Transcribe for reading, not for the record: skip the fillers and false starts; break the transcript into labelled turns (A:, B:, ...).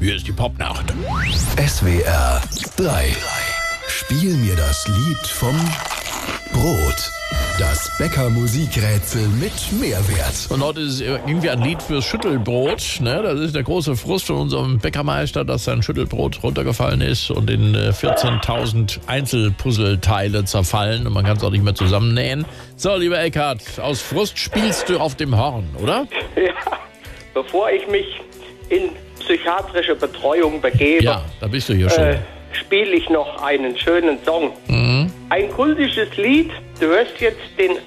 A: Hier ist die Popnacht.
B: SWR 3. Spiel mir das Lied vom Brot. Das Bäcker-Musikrätsel mit Mehrwert.
A: Und heute ist irgendwie ein Lied fürs Schüttelbrot. Ne? Das ist der große Frust von unserem Bäckermeister, dass sein Schüttelbrot runtergefallen ist und in 14.000 Einzelpuzzleteile zerfallen und man kann es auch nicht mehr zusammennähen. So, lieber Eckhard, aus Frust spielst du auf dem Horn, oder?
C: Ja, bevor ich mich in psychiatrische Betreuung begebe,
A: Ja, da bist du hier schon.
C: spiele ich noch einen schönen Song. Ein kultisches Lied. Du hörst jetzt den